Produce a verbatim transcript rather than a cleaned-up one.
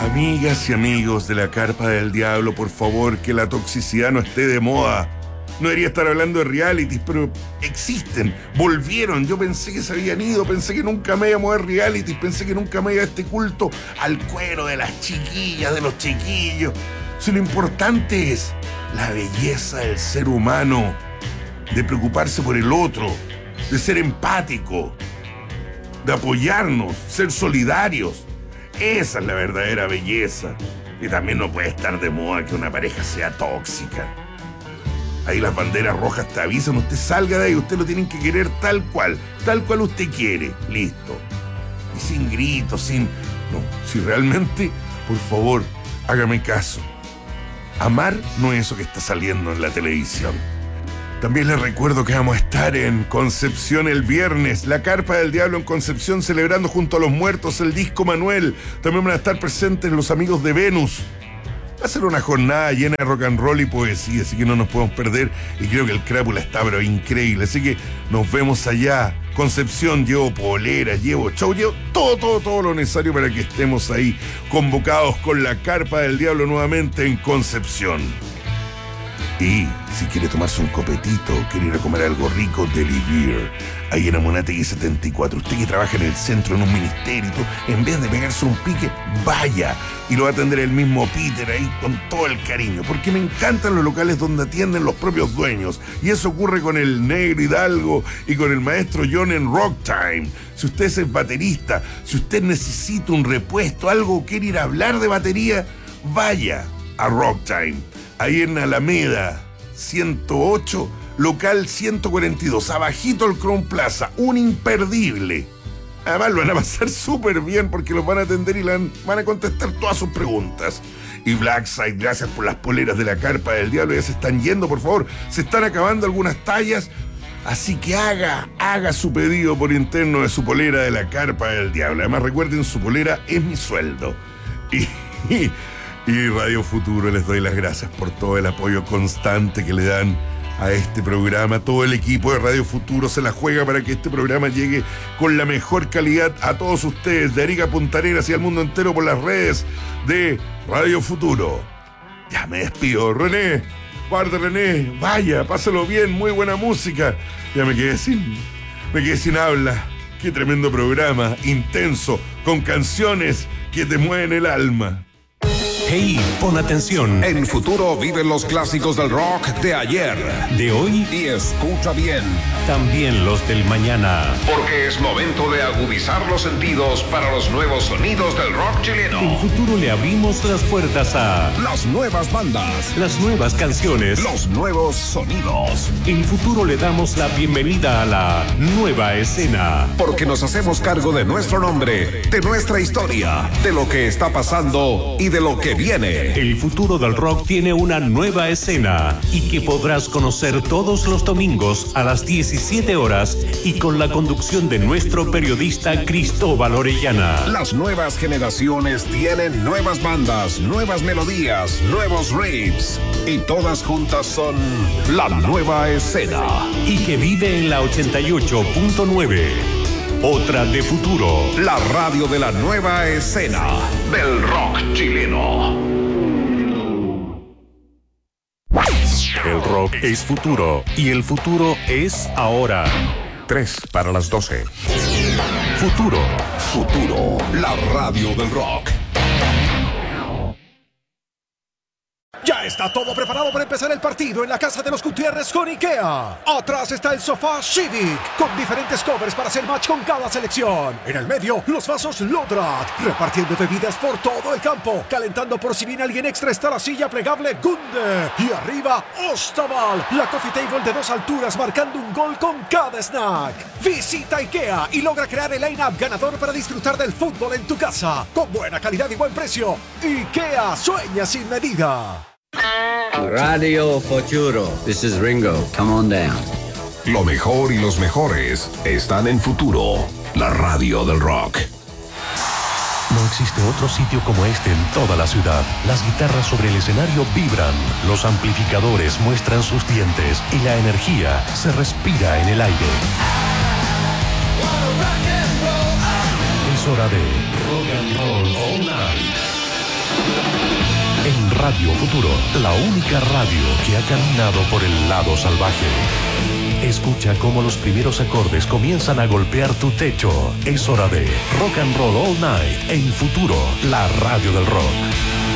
Amigas y amigos de la Carpa del Diablo, por favor, que la toxicidad no esté de moda. No debería estar hablando de realities, pero existen, volvieron. Yo pensé que se habían ido, pensé que nunca me iba a mover realities, pensé que nunca me iba a este culto al cuero de las chiquillas, de los chiquillos. Si lo importante es la belleza del ser humano, de preocuparse por el otro, de ser empático, de apoyarnos, ser solidarios. Esa es la verdadera belleza. Y también no puede estar de moda que una pareja sea tóxica. Ahí las banderas rojas te avisan, usted salga de ahí, usted lo tienen que querer tal cual, tal cual usted quiere, listo. Y sin gritos, sin... No, si realmente, por favor, hágame caso. Amar no es eso que está saliendo en la televisión. También les recuerdo que vamos a estar en Concepción el viernes, la Carpa del Diablo en Concepción, celebrando junto a los muertos el disco Manuel. También van a estar presentes los amigos de Venus. Va a ser una jornada llena de rock and roll y poesía, así que no nos podemos perder. Y creo que el Crápula está pero increíble, así que nos vemos allá. Concepción, llevo poleras, llevo show, llevo todo, todo, todo lo necesario para que estemos ahí convocados con la Carpa del Diablo nuevamente en Concepción. Y si quiere tomarse un copetito, quiere ir a comer algo rico, Deli Beer, ahí en Amunategui setenta y cuatro. Usted que trabaja en el centro, en un ministerio, en vez de pegarse un pique, vaya. Y lo va a atender el mismo Peter ahí con todo el cariño. Porque me encantan los locales donde atienden los propios dueños. Y eso ocurre con el Negro Hidalgo y con el maestro John en Rock Time. Si usted es baterista, si usted necesita un repuesto, algo, quiere ir a hablar de batería, vaya a Rock Time. Ahí en Alameda, ciento ocho, local ciento cuarenta y dos, abajito el Crown Plaza, un imperdible. Además lo van a pasar súper bien porque los van a atender y van a contestar todas sus preguntas. Y Blackside, gracias por las poleras de la Carpa del Diablo, ya se están yendo, por favor, se están acabando algunas tallas, así que haga, haga su pedido por interno de su polera de la Carpa del Diablo. Además recuerden, su polera es mi sueldo. Y... y Y Radio Futuro, les doy las gracias por todo el apoyo constante que le dan a este programa. Todo el equipo de Radio Futuro se la juega para que este programa llegue con la mejor calidad a todos ustedes, de Arica a Punta Arenas y al mundo entero, por las redes de Radio Futuro. Ya me despido. René, guarda René, vaya, pásalo bien, muy buena música. Ya me quedé sin, me quedé sin habla. Qué tremendo programa, intenso, con canciones que te mueven el alma. Hey, pon atención. En Futuro viven los clásicos del rock de ayer, de hoy y escucha bien, también los del mañana. Porque es momento de agudizar los sentidos para los nuevos sonidos del rock chileno. En Futuro le abrimos las puertas a las nuevas bandas, las nuevas canciones, los nuevos sonidos. En Futuro le damos la bienvenida a la nueva escena. Porque nos hacemos cargo de nuestro nombre, de nuestra historia, de lo que está pasando y de lo que viene. El futuro del rock tiene una nueva escena y que podrás conocer todos los domingos a las diecisiete horas y con la conducción de nuestro periodista Cristóbal Orellana. Las nuevas generaciones tienen nuevas bandas, nuevas melodías, nuevos riffs y todas juntas son la nueva escena. Y que vive en la ochenta y ocho punto nueve. Otra de Futuro. La radio de la nueva escena del rock chileno. El rock es futuro y el futuro es ahora. Tres para las doce. Futuro. Futuro, la radio del rock. Ya está todo preparado para empezar el partido en la casa de los Gutiérrez con IKEA. Atrás está el sofá Civic, con diferentes covers para hacer match con cada selección. En el medio, los vasos Lodrat, repartiendo bebidas por todo el campo. Calentando por si viene alguien extra está la silla plegable Gunde. Y arriba, Ostaval, la coffee table de dos alturas marcando un gol con cada snack. Visita IKEA y logra crear el line-up ganador para disfrutar del fútbol en tu casa. Con buena calidad y buen precio. IKEA, sueña sin medida. Radio Futuro. This is Ringo. Come on down. Lo mejor y los mejores están en Futuro, la radio del rock. No existe otro sitio como este en toda la ciudad. Las guitarras sobre el escenario vibran, los amplificadores muestran sus dientes y la energía se respira en el aire. Es hora de Rock and Roll All Night. Radio Futuro, la única radio que ha caminado por el lado salvaje. Escucha cómo los primeros acordes comienzan a golpear tu techo. Es hora de Rock and Roll All Night en Futuro, la radio del rock.